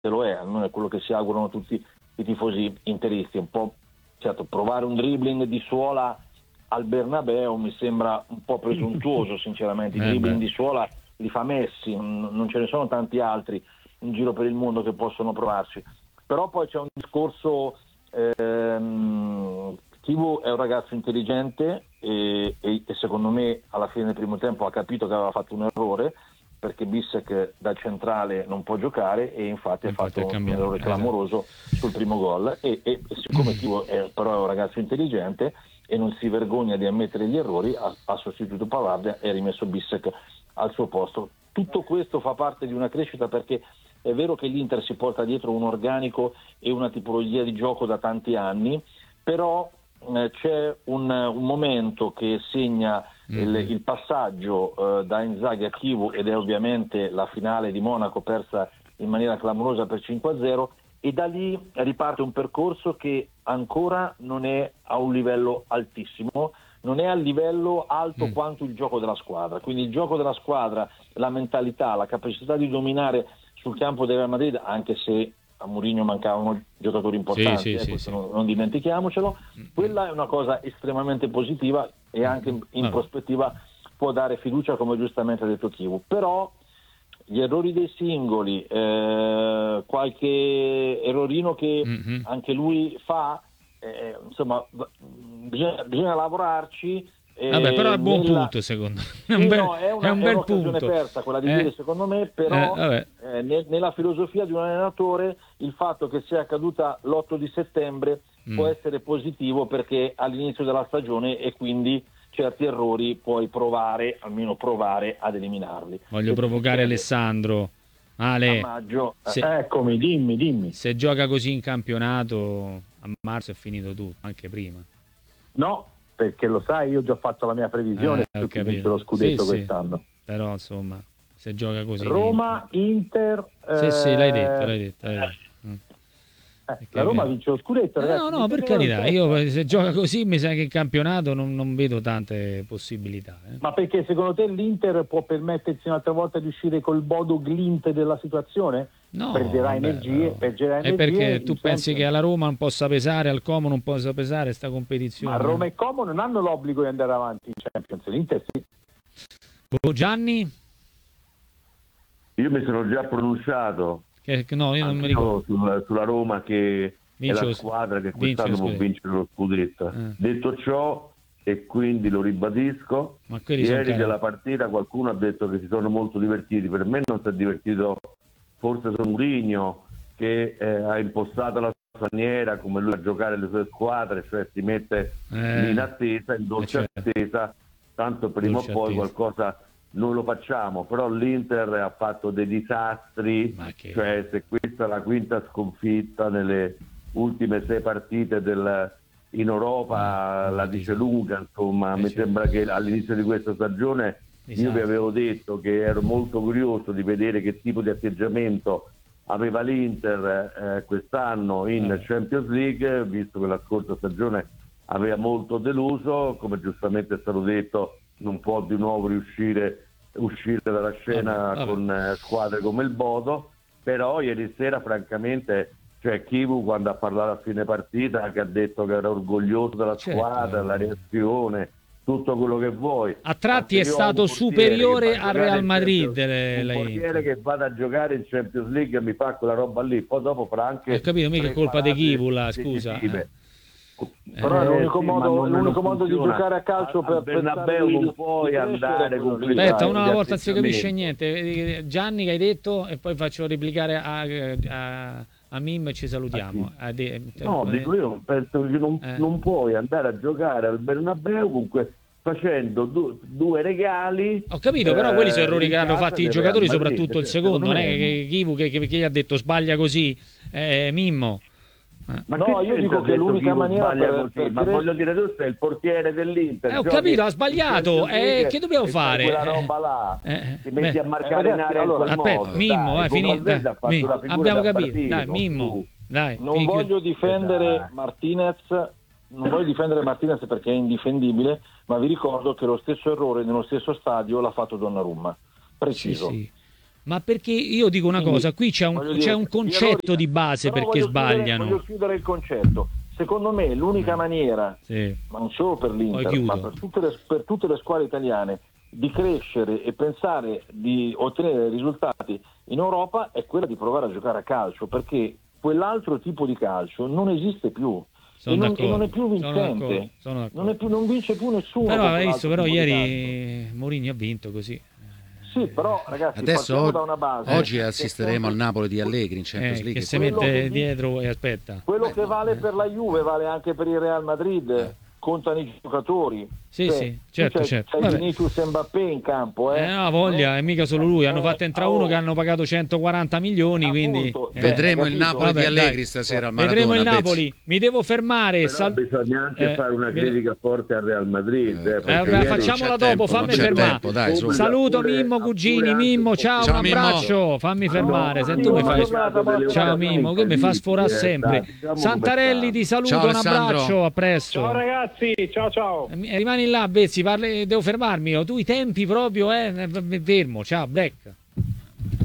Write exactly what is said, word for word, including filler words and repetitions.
lo è, almeno è quello che si augurano tutti i tifosi interisti. Un po', certo, provare un dribbling di suola al Bernabeu mi sembra un po' presuntuoso, sinceramente. I Eh dribbling beh. di suola li fa Messi, non non ce ne sono tanti altri in giro per il mondo che possono provarci. Però poi c'è un discorso, ehm, Chivu è un ragazzo intelligente e, e, e secondo me alla fine del primo tempo ha capito che aveva fatto un errore, perché Bissek da centrale non può giocare e infatti ha fatto un errore clamoroso sul primo gol e, e, e siccome Chivu è, però è un ragazzo intelligente e non si vergogna di ammettere gli errori, ha, ha sostituito Pavard e ha rimesso Bissek al suo posto. Tutto questo fa parte di una crescita, perché è vero che l'Inter si porta dietro un organico e una tipologia di gioco da tanti anni, però eh, c'è un, un momento che segna il, il passaggio eh, da Inzaghi a Chivu, ed è ovviamente la finale di Monaco persa in maniera clamorosa per cinque a zero, e da lì riparte un percorso che ancora non è a un livello altissimo, non è al livello alto mm. quanto il gioco della squadra. Quindi il gioco della squadra, la mentalità, la capacità di dominare sul campo del Real Madrid, anche se a Mourinho mancavano giocatori importanti, sì, eh, sì, questo sì, non, non dimentichiamocelo, quella è una cosa estremamente positiva e anche in, in prospettiva può dare fiducia, come giustamente ha detto Chivu. Però gli errori dei singoli, eh, qualche errorino che mm-hmm. anche lui fa, eh, insomma bisogna, bisogna lavorarci. Vabbè, però è un buon nella... punto, secondo me. È un sì, bel, no, è, una, è un è bel un'occasione punto persa quella di eh? ieri, secondo me, però eh, eh, ne, nella filosofia di un allenatore il fatto che sia accaduta l'otto di settembre mm. può essere positivo, perché all'inizio della stagione e quindi certi errori puoi provare, almeno provare ad eliminarli. Voglio se provocare Alessandro. Ale, a maggio, se, eccomi, dimmi, dimmi. Se gioca così in campionato, a marzo è finito tutto, anche prima. No, perché lo sai, io ho già fatto la mia previsione eh, su chi vince lo scudetto sì, quest'anno. Sì. Però insomma, se gioca così Roma, Inter, sì, eh... sì, l'hai detto, l'hai detto, l'hai detto. Mm. Eh, la Roma vince lo scudetto, eh, ragazzi. No, no, per carità, io se gioca così mi sa che in campionato non, non vedo tante possibilità. Eh. Ma perché secondo te l'Inter può permettersi un'altra volta di uscire col Bodo Glint della situazione? No, perderà vabbè, energie, no. perderà energie. È perché tu pensi Champions. che alla Roma non possa pesare, al Como non possa pesare sta competizione? Ma Roma e Como non hanno l'obbligo di andare avanti in Champions, l'Inter sì. Gianni? Io mi sono già pronunciato. Che, che no, io non mi ricordo. Sulla, sulla Roma, che vince è la squadra che quest'anno può vincere lo scudetto. Eh. Detto ciò, e quindi lo ribadisco, Ma ieri della partita qualcuno ha detto che si sono molto divertiti. Per me non si è divertito forse Mourinho, che eh, ha impostato la sua maniera, come lui a giocare le sue squadre, cioè si mette eh. in attesa, in dolce eh certo. attesa, tanto prima o poi attesa. qualcosa noi lo facciamo. Però l'Inter ha fatto dei disastri, che... cioè se questa è la quinta sconfitta nelle ultime sei partite del, in Europa, eh, la dice lunga, insomma. Mi certo. sembra che all'inizio di questa stagione esatto. io vi avevo detto che ero molto curioso di vedere che tipo di atteggiamento aveva l'Inter eh, quest'anno in eh. Champions League, visto che la scorsa stagione aveva molto deluso. Come giustamente è stato detto, non può di nuovo riuscire uscire dalla scena vabbè, vabbè. con eh, squadre come il Bodo, però ieri sera francamente, cioè Chivu quando ha parlato a fine partita, che ha detto che era orgoglioso della certo. squadra, la reazione, tutto quello che vuoi. A tratti è stato superiore al Real Madrid. Un portiere che vada a giocare in Champions League e mi fa quella roba lì, poi dopo farà anche... Ho capito, mica è colpa di Chivu là, scusa. Eh. Però eh, è l'unico sì, modo, l'unico modo di giocare a calcio per Bernabeu non puoi andare con quei aspetta una volta non si capisce niente. Gianni che hai detto, e poi faccio replicare a, a, a Mim e ci salutiamo. Ah, sì. No, dico io penso che non, eh. non puoi andare a giocare al Bernabeu comunque facendo du- due regali. Ho capito, però eh, quelli sono errori che hanno fatti i giocatori, soprattutto il secondo, non è che Chivu che, che, che gli ha detto sbaglia così, eh, Mimmo. Ma no, io dico che l'unica maniera per, per ma voglio dire, tu sei il portiere dell'Inter. Eh, ho capito, ha sbagliato. Eh, che dobbiamo fare? Quella roba là, eh, ti metti beh, a marcare eh, in area allora, in quel aspetta, modo. Mimmo, dai, è finita. Abbiamo capito. Partito, dai, Mimmo, dai. Non figlio... voglio difendere esatto. Martinez, non voglio difendere Martinez perché è indifendibile, ma vi ricordo che lo stesso errore nello stesso stadio l'ha fatto Donnarumma. Preciso. Sì, sì. Ma perché io dico una Quindi, cosa, qui c'è un, voglio c'è dire, un gli concetto errori- di base però perché voglio chiudere- sbagliano. voglio chiudere il concetto. Secondo me l'unica maniera, Sì. ma non solo per Poi l'Inter, chiudo. ma per tutte, le, per tutte le squadre italiane, di crescere e pensare di ottenere risultati in Europa è quella di provare a giocare a calcio, perché quell'altro tipo di calcio non esiste più. Sono E non, d'accordo, e non è più sono vincente, d'accordo, sono d'accordo. non, è più, non vince più nessuno. Però con hai visto, quell'altro però tipo di ieri Mourinho ha vinto così. calcio. Sì, però ragazzi, Adesso partiamo o- da una base. oggi che assisteremo al sempre- Napoli di Allegri in Champions Eh, League. che si quello mette che dice- dietro e aspetta. Quello Beh, che vale per la Juve vale anche per il Real Madrid, contano i giocatori. Sì, Cioè, sì, certo, c'è, certo. c'è Vabbè. Vinicius e Mbappé in campo. Eh, Eh, no, voglia, e mica solo lui, hanno fatto entrare uno che hanno pagato centoquaranta milioni, quindi Appunto, eh, Vedremo il capito? Napoli Vabbè, di Allegri dai. stasera al Maradona. vedremo il Bezzi. Napoli. Mi devo fermare. Però sal- bisogna anche eh, fare una mi- critica forte al Real Madrid. Eh, perché Eh, vabbè, ieri- facciamola non c'è dopo, tempo, fammi non c'è fermare. tempo, dai, su. Saluto Pure- Mimmo pure Cugini, anche- Mimmo, ciao, Ciao, un Mimmo. abbraccio, fammi fermare, se tu mi fai... Ciao Mimmo, che mi fa sforare sempre. Santarelli ti saluto, Ciao, un Alessandro. abbraccio, a presto. Ciao ragazzi, ciao ciao. Eh, Rimani là, Bezzi, parli- devo fermarmi, ho tu i tempi proprio, eh, eh, fermo, ciao, Black.